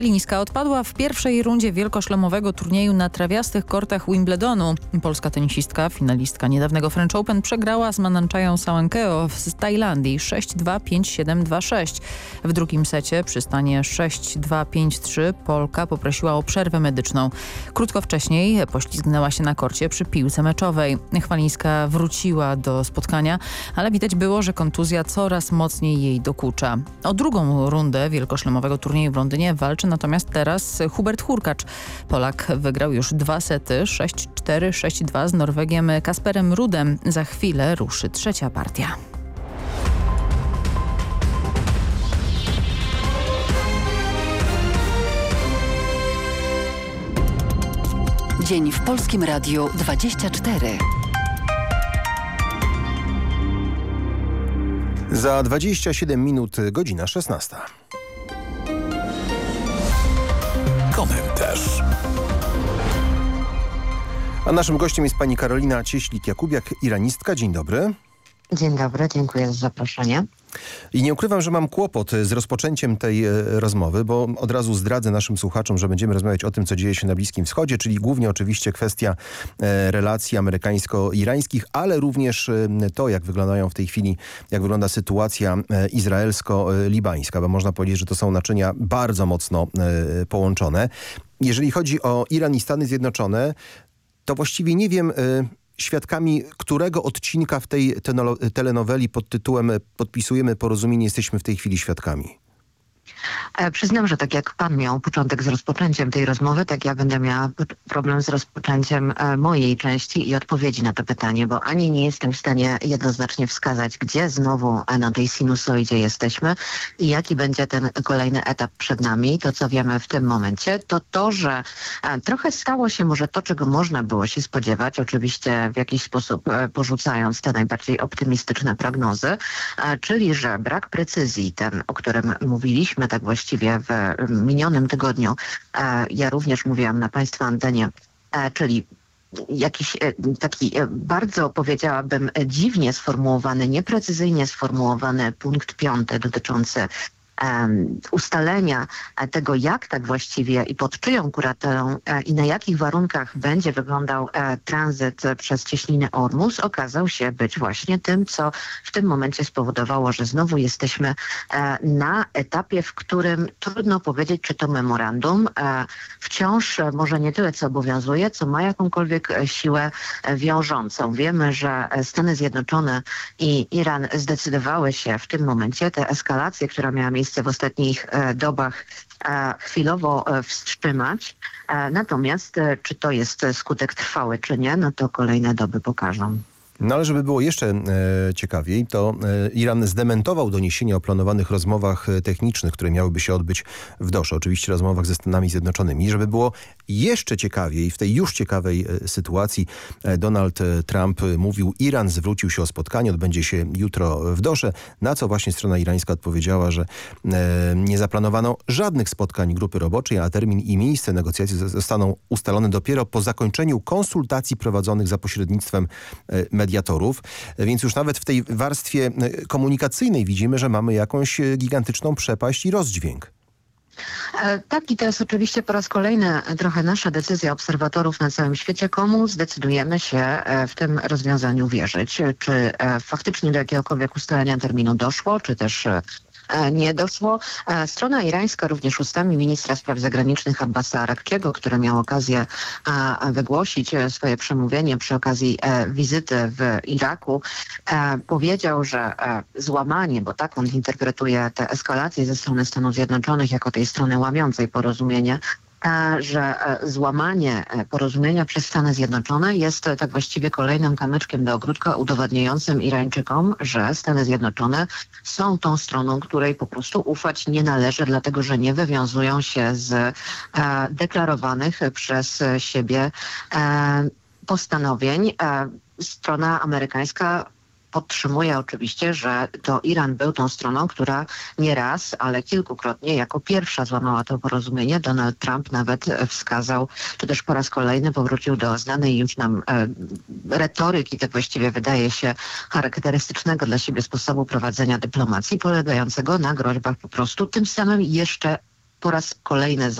Lińska odpadła w pierwszej rundzie wielkoszlemowego turnieju na trawiastych kortach Wimbledonu. Polska tenisistka, finalistka niedawnego French Open, przegrała z Mananchają Sawankeo z Tajlandii 6-2, 5-7, 2-6. W drugim secie przy stanie 6-2, 5-3 Polka poprosiła o przerwę medyczną. Krótko wcześniej poślizgnęła się na korcie przy piłce meczowej. Chwalińska wróciła do spotkania, ale widać było, że kontuzja coraz mocniej jej dokucza. O drugą rundę wielkoszlemowego turnieju w Londynie walczy natomiast teraz Hubert Hurkacz. Polak wygrał już 2 sety, 6-4, 6-2 z Norwegiem Kasperem Rudem. Za chwilę ruszy trzecia partia. Dzień w Polskim Radiu 24. Za 27 minut godzina 16. Komentarz. A naszym gościem jest pani Karolina Cieślik-Jakubiak, iranistka. Dzień dobry. Dzień dobry, dziękuję za zaproszenie. I nie ukrywam, że mam kłopot z rozpoczęciem tej rozmowy, bo od razu zdradzę naszym słuchaczom, że będziemy rozmawiać o tym, co dzieje się na Bliskim Wschodzie, czyli głównie oczywiście kwestia relacji amerykańsko-irańskich, ale również to, jak wyglądają w tej chwili, jak wygląda sytuacja izraelsko-libańska, bo można powiedzieć, że to są naczynia bardzo mocno połączone. Jeżeli chodzi o Iran i Stany Zjednoczone, to właściwie nie wiem, świadkami którego odcinka w tej telenoweli pod tytułem Podpisujemy porozumienie jesteśmy w tej chwili świadkami. Przyznam, że tak jak pan miał początek z rozpoczęciem tej rozmowy, tak ja będę miała problem z rozpoczęciem mojej części i odpowiedzi na to pytanie, bo ani nie jestem w stanie jednoznacznie wskazać, gdzie znowu na tej sinusoidzie jesteśmy i jaki będzie ten kolejny etap przed nami. To, co wiemy w tym momencie, to, że trochę stało się może to, czego można było się spodziewać, oczywiście w jakiś sposób porzucając te najbardziej optymistyczne prognozy, czyli że brak precyzji, ten, o którym mówiliśmy tak właściwie w minionym tygodniu, ja również mówiłam na państwa antenie, czyli jakiś taki bardzo, powiedziałabym, dziwnie sformułowany, nieprecyzyjnie sformułowany punkt 5 dotyczący ustalenia tego, jak tak właściwie i pod czyją kuratelą i na jakich warunkach będzie wyglądał tranzyt przez cieśninę Ormus, okazał się być właśnie tym, co w tym momencie spowodowało, że znowu jesteśmy na etapie, w którym trudno powiedzieć, czy to memorandum wciąż może nie tyle, co obowiązuje, co ma jakąkolwiek siłę wiążącą. Wiemy, że Stany Zjednoczone i Iran zdecydowały się w tym momencie tę eskalację, która miała miejsce w ostatnich dobach, chwilowo wstrzymać. Natomiast czy to jest skutek trwały, czy nie, no to kolejne doby pokażą. No ale żeby było jeszcze ciekawiej, to Iran zdementował doniesienia o planowanych rozmowach technicznych, które miałyby się odbyć w Dosze. Oczywiście rozmowach ze Stanami Zjednoczonymi. Żeby było jeszcze ciekawiej, w tej już ciekawej sytuacji Donald Trump mówił, Iran zwrócił się o spotkanie, odbędzie się jutro w Dosze, na co właśnie strona irańska odpowiedziała, że nie zaplanowano żadnych spotkań grupy roboczej, a termin i miejsce negocjacji zostaną ustalone dopiero po zakończeniu konsultacji prowadzonych za pośrednictwem mediatorów. Więc już nawet w tej warstwie komunikacyjnej widzimy, że mamy jakąś gigantyczną przepaść i rozdźwięk. Tak, i to jest oczywiście po raz kolejny trochę nasza decyzja obserwatorów na całym świecie, komu zdecydujemy się w tym rozwiązaniu wierzyć. Czy faktycznie do jakiegokolwiek ustalenia terminu doszło, czy też nie doszło. Strona irańska również ustami ministra spraw zagranicznych Abbasa Arakciego, który miał okazję wygłosić swoje przemówienie przy okazji wizyty w Iraku, powiedział, że złamanie, bo tak on interpretuje tę eskalację ze strony Stanów Zjednoczonych jako tej strony łamiącej porozumienie, że złamanie porozumienia przez Stany Zjednoczone jest tak właściwie kolejnym kamyczkiem do ogródka udowadniającym Irańczykom, że Stany Zjednoczone są tą stroną, której po prostu ufać nie należy, dlatego że nie wywiązują się z deklarowanych przez siebie postanowień. Strona amerykańska podtrzymuje oczywiście, że to Iran był tą stroną, która nie raz, ale kilkukrotnie jako pierwsza złamała to porozumienie. Donald Trump nawet wskazał, czy też po raz kolejny powrócił do znanej już nam retoryki, tak właściwie wydaje się charakterystycznego dla siebie sposobu prowadzenia dyplomacji, polegającego na groźbach po prostu, tym samym jeszcze po raz kolejny